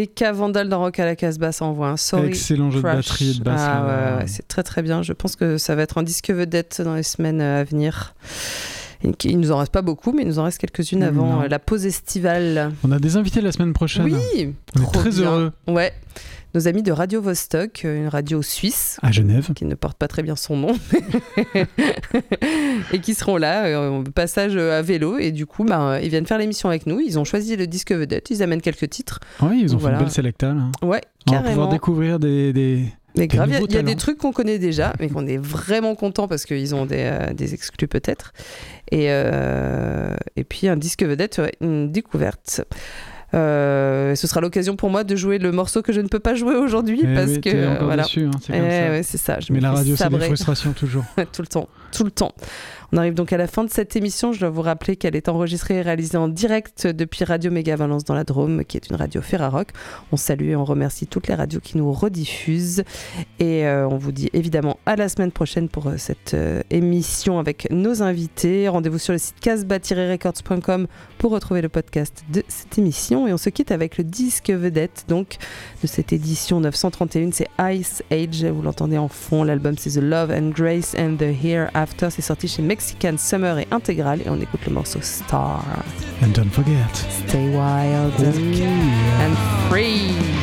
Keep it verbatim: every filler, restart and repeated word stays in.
Et K Vandal dans Rock à la Casbah, ça envoie un Sorry excellent jeu Crash. de batterie et de basse. Ah, là. ouais, ouais, c'est très très bien. Je pense que ça va être un disque vedette dans les semaines à venir. Il nous en reste pas beaucoup, mais il nous en reste quelques-unes avant non. la pause estivale. On a des invités la semaine prochaine. Oui, on est trop très bien. heureux. Ouais. Nos amis de Radio Vostok, une radio suisse. À Genève. Qui ne porte pas très bien son nom. Et qui seront là, euh, passage à vélo. Et du coup, bah, ils viennent faire l'émission avec nous. Ils ont choisi le disque vedette. Ils amènent quelques titres. Oui, ils ont Donc, fait voilà. une belle sélecta. Là. Ouais, on carrément. va pouvoir découvrir des... des... Mais grave, il y a, nouveaux y a des talents. trucs qu'on connaît déjà, mais qu'on est vraiment content parce qu'ils ont des, euh, des exclus peut-être. Et, euh, et puis un disque vedette, ouais, une découverte. Euh, ce sera l'occasion pour moi de jouer le morceau que je ne peux pas jouer aujourd'hui Eh parce oui, que t'es encore voilà. déçu, hein, c'est comme Eh ça. ouais, c'est ça. Je Mais me la fais radio, c'est des sabrer. frustrations toujours. tout le temps, tout le temps. On arrive donc à la fin de cette émission. Je dois vous rappeler qu'elle est enregistrée et réalisée en direct depuis Radio Méga Valence dans la Drôme, qui est une radio Ferrarock. On salue et on remercie toutes les radios qui nous rediffusent. Et euh, on vous dit évidemment à la semaine prochaine pour euh, cette euh, émission avec nos invités. Rendez-vous sur le site casbah tiret records point com pour retrouver le podcast de cette émission. Et on se quitte avec le disque vedette donc de cette édition neuf cent trente et un. C'est Ice Age. Vous l'entendez en fond. L'album c'est The Love and Grace and the Hereafter. C'est sorti chez Mexican Summer et Intégral. Et on écoute le morceau Star. And don't forget. Stay wild and, and free.